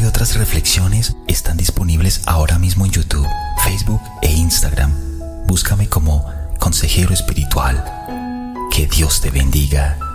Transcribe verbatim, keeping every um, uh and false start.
y otras reflexiones están disponibles ahora mismo en YouTube, Facebook e Instagram. Búscame como Consejero Espiritual. Que Dios te bendiga.